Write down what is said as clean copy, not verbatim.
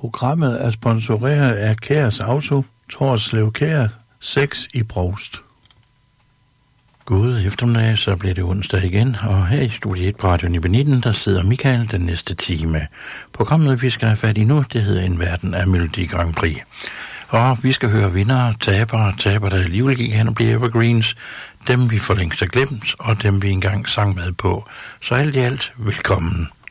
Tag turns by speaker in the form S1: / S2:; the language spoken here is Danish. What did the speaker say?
S1: Programmet er sponsoreret af Kærs Auto, Torslev Kær, 6 i Brovst. God eftermiddag, så bliver det onsdag igen, og her i Studie 1 på Radio 9, der sidder Michael den næste time. Programmet, vi skal have fat i nu, det hedder En Verden af Melodi Grand Prix. Og vi skal høre vindere, tabere, der alligevel gik hen og blev evergreens, dem vi for længst har glemt, og dem vi engang sang med på. Så alt i alt, velkommen.